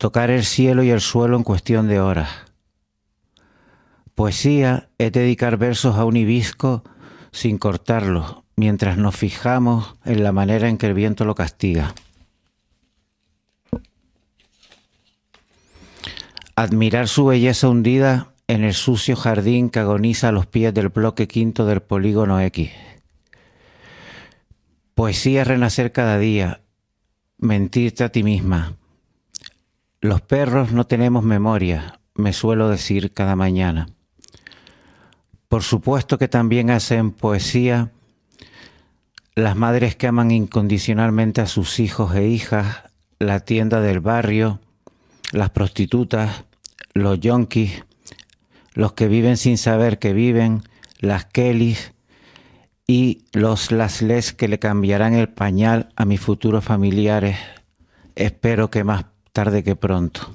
tocar el cielo y el suelo en cuestión de horas. Poesía es dedicar versos a un hibisco sin cortarlos, mientras nos fijamos en la manera en que el viento lo castiga. Admirar su belleza hundida en el sucio jardín que agoniza a los pies del bloque quinto del polígono X. Poesía es renacer cada día, mentirte a ti misma. Los perros no tenemos memoria, me suelo decir cada mañana. Por supuesto que también hacen poesía las madres que aman incondicionalmente a sus hijos e hijas, la tienda del barrio, las prostitutas, los yonkis, los que viven sin saber que viven, las Kellys y los Lasles que le cambiarán el pañal a mis futuros familiares. Espero que más tarde que pronto.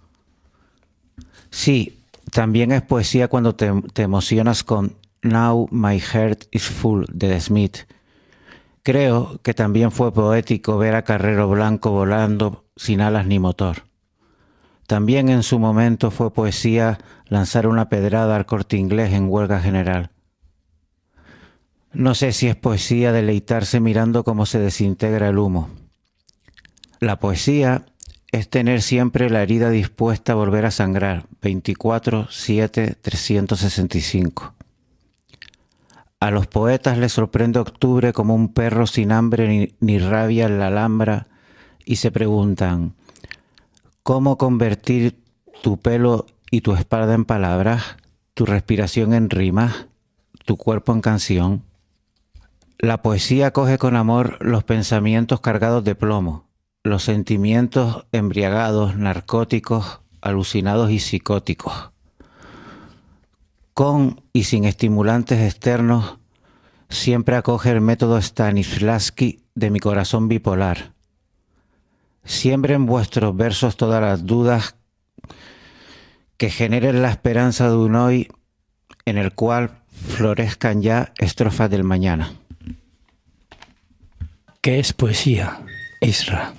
Sí, también es poesía cuando te emocionas con Now My Heart is Full de The Smith. Creo que también fue poético ver a Carrero Blanco volando sin alas ni motor. También en su momento fue poesía lanzar una pedrada al Corte Inglés en huelga general. No sé si es poesía deleitarse mirando cómo se desintegra el humo. La poesía es tener siempre la herida dispuesta a volver a sangrar, 24/7/365. A los poetas les sorprende octubre como un perro sin hambre ni rabia en la Alhambra y se preguntan, ¿cómo convertir tu pelo y tu espalda en palabras, tu respiración en rimas, tu cuerpo en canción? La poesía coge con amor los pensamientos cargados de plomo, los sentimientos embriagados, narcóticos, alucinados y psicóticos. Con y sin estimulantes externos, siempre acoge el método Stanislavski de mi corazón bipolar. Siembren en vuestros versos todas las dudas que generen la esperanza de un hoy en el cual florezcan ya estrofas del mañana. ¿Qué es poesía, Isra?